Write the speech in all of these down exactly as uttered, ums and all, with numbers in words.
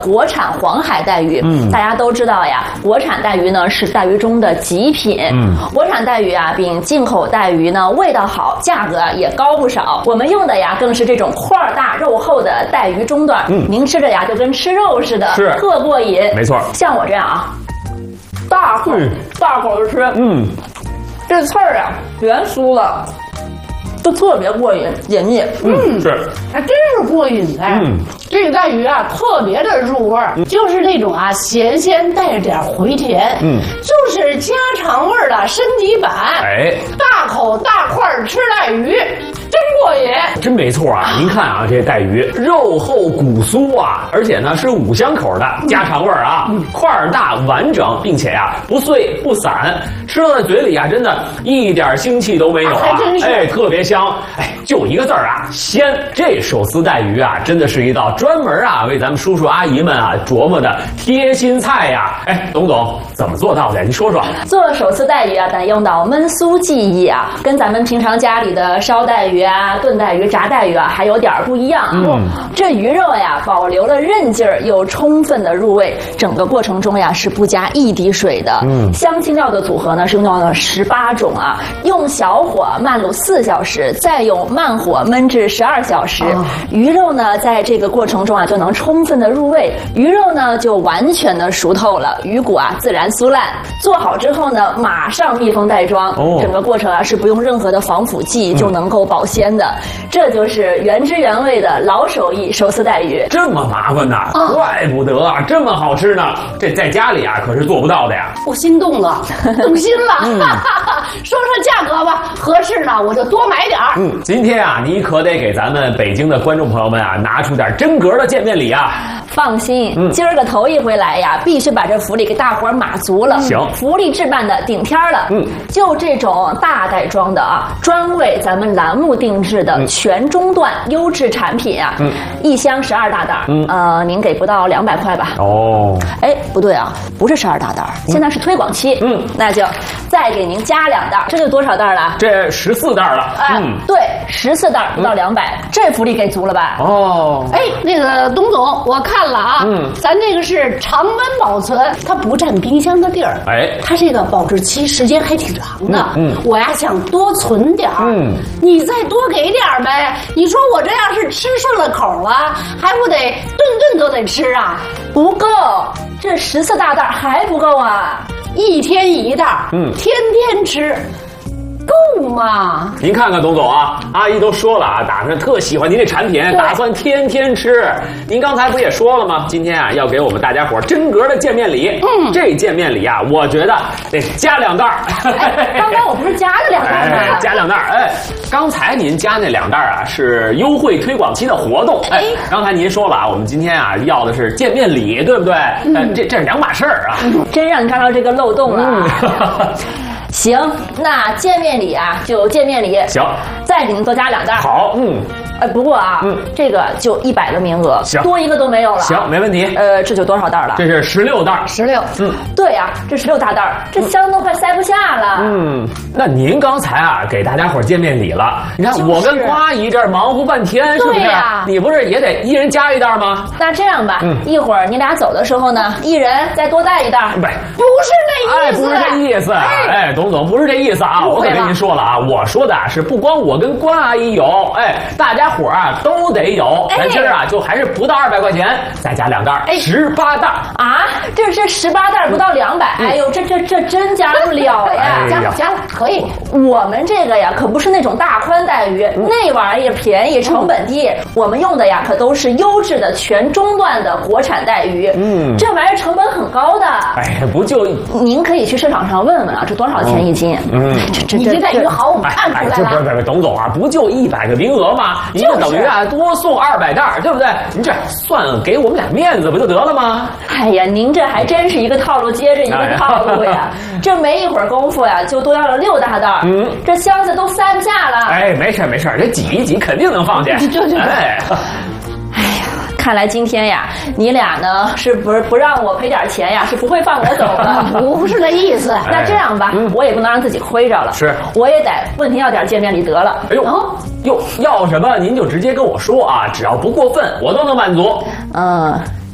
国产黄海带鱼。嗯，大家都知道呀，国产带鱼呢是带鱼中的极品。嗯，国产带鱼啊，比进口带鱼呢味道好，价格也高不少。我们用的呀，更是这种块大肉厚的带鱼中段。嗯，您吃着呀，就跟吃肉似的， 是特过瘾。 没错， 像我这样啊，大口、嗯、大口的吃，嗯，这刺儿啊圆酥了。都特别过瘾，解腻。 嗯，是，还真是过瘾哎。嗯，这个带鱼啊，特别的入味儿，嗯、就是那种啊咸鲜带着点回甜。嗯，就是家常味儿的升级版。哎，大口大块吃带鱼，真过瘾。 真没错啊！您看啊，这带鱼肉厚骨酥啊，而且呢是五香口的家常味儿啊，嗯、块儿大完整，并且呀、啊、不碎不散，吃到在嘴里啊，真的一点腥气都没有啊， 还真是哎，特别香。哎，就一个字儿啊，鲜！这手撕带鱼啊，真的是一道专门啊为咱们叔叔阿姨们啊琢磨的贴心菜呀！哎，董总怎么做到的？您说说。 做手撕带鱼啊，得用到焖酥技艺啊，跟咱们平常家里的烧带鱼啊、炖带鱼、炸带鱼啊还有点不一样。嗯，这鱼肉呀，保留了韧劲儿，又充分的入味，整个过程中呀是不加一滴水的。嗯，香辛料的组合呢是用到了十八种啊，用小火慢卤四小时。再用慢火焖至十二小时，哦、鱼肉呢，在这个过程中啊，就能充分的入味，鱼肉呢就完全的熟透了，鱼骨啊自然酥烂。做好之后呢，马上密封袋装，哦、整个过程啊是不用任何的防腐剂就能够保鲜的，嗯、这就是原汁原味的老手艺手撕带鱼。 这么麻烦呐，哦、怪不得啊，这么好吃呢，这在家里啊可是做不到的呀。 我心动了，动心了，嗯、说说价格吧，合适呢我就多买点。 嗯，今天啊，你可得给咱们北京的观众朋友们啊，拿出点真格的见面礼啊！ 放心，嗯、今儿个头一回来呀，必须把这福利给大伙儿码足了。 行， 福利置办的顶天了。嗯，就这种大袋装的啊，专为咱们栏目定制的全中段优质产品啊，嗯、一箱十二大袋，嗯、呃，您给不到两百块吧？哦，哎，不对啊，不是十二大袋，嗯、现在是推广期，嗯，那就再给您加两袋，这就多少袋了？ 这十四袋了。 啊、嗯，对，十四袋不到两百，嗯，这福利给足了吧？ 哦，哎，那个董总，我看了啊，嗯，咱这个是常温保存，它不占冰箱的地儿，哎，它这个保质期时间还挺长的。嗯，嗯我呀想多存点儿，嗯，你再多给点儿呗。你说我这要是吃顺了口了，还不得顿顿都得吃啊？ 不够，这十四大袋还不够啊！ 一天一袋，嗯，天天吃。够吗？ 您看看董总啊，阿姨都说了啊，打算特喜欢您这产品，打算天天吃。您刚才不也说了吗？今天啊，要给我们大家伙真格的见面礼。嗯，这见面礼啊，我觉得得加两袋。 哎，刚才我不是加了两袋吗？ 哎？加两袋。哎，刚才您加那两袋啊，是优惠推广期的活动。哎，刚才您说了啊，我们今天啊要的是见面礼，对不对？嗯，呃、这这是两码事儿啊。 嗯，真让你看到这个漏洞了。嗯行，那见面礼啊，就见面礼。 行， 再给您多加两袋。 好，嗯。 哎，不过啊，嗯，这个就一百个名额， 行， 多一个都没有了。 行，没问题。 呃，这就多少袋了？ 这是十六袋， 十六。 嗯，对呀、啊，这十六大袋，这箱都快塞不下了。 嗯，那您刚才啊给大家伙见面礼了，你看、就是、我跟郭阿姨这儿忙活半天，是不是？ 对呀、 你不是也得一人加一袋吗？ 那这样吧，嗯，一会儿你俩走的时候呢，一人再多带一袋。 不， 不是那意思， 哎，不是这意思。哎，哎董总，不是这意思啊！我可跟您说了啊，我说的是不光我跟关阿姨有，哎，大家伙啊都得有。咱今儿啊就还是不到二百块钱，再加两袋，哎，十八袋啊！这这十八袋不到两百、嗯，哎呦，这这这真加不了呀！ 哎、 加了加了，可以。 我们这个呀可不是那种大宽带鱼，嗯、那玩意儿便宜，成本低。嗯、我们用的呀可都是优质的全中段的国产带鱼，嗯，这玩意儿成本很高的。 哎，不就您可以去市场上问问啊，这多少钱一斤？嗯， 这这这带鱼好，我们看出来了。 哎，这不是不是董总啊，不就一百个名额吗？您就等于啊多送二百袋，对不对？您这算给我们俩面子不就得了吗？ 哎呀，您这还真是一个套路接着一个套路呀！这没一会儿功夫呀，就多要了六大袋，嗯，这箱子都塞不下了。 哎，没事没事，这挤一挤肯定能放下。 对对对。 哎， 哎呀，看来今天呀，你俩呢是不是不让我赔点钱呀？是不会放我走的。 不是那意思。 那这样吧，我也不能让自己亏着了。 是， 我也得问题要点见面礼得了。 哎呦，哦、哟，要什么您就直接跟我说啊，只要不过分，我都能满足。 嗯。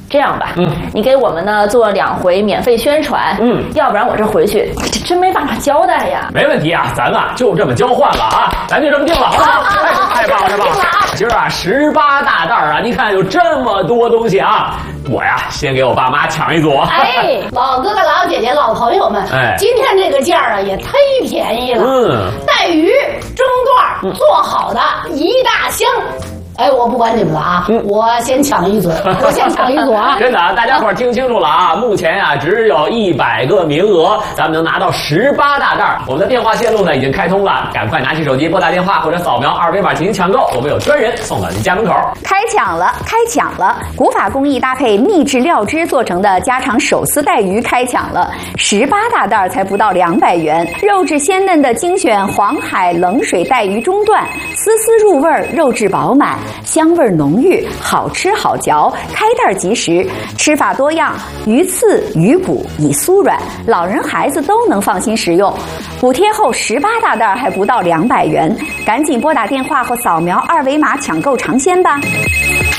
这样吧，嗯，你给我们呢做两回免费宣传，嗯，要不然我这回去真没办法交代呀。 没问题啊，咱们就这么交换了啊，咱就这么定了，好不好？太棒了，太棒了！今儿啊，十八大袋啊，你看有这么多东西啊，我呀先给我爸妈抢一组。 哎，老哥哥、老姐姐、老朋友们，哎，今天这个价啊也忒便宜了，嗯，带鱼中段做好的一大箱。哎，我不管你们了啊，嗯、我先抢一组，我先抢一组啊！ 真的啊，大家伙听清楚了啊！目前呀、啊，只有一百个名额，咱们能拿到十八大袋。我们的电话线路呢已经开通了，赶快拿起手机拨打电话或者扫描二维码进行抢购，我们有专人送到您家门口。 开抢了，开抢了！古法工艺搭配秘制料汁做成的家常手撕带鱼开抢了，十八大袋才不到两百元，肉质鲜嫩的精选黄海冷水带鱼中段，丝丝入味，肉质饱满。香味浓郁，好吃好嚼，开袋即食，吃法多样，鱼刺、鱼骨已酥软，老人孩子都能放心食用。补贴后十八大袋还不到两百元，赶紧拨打电话或扫描二维码抢购尝鲜吧。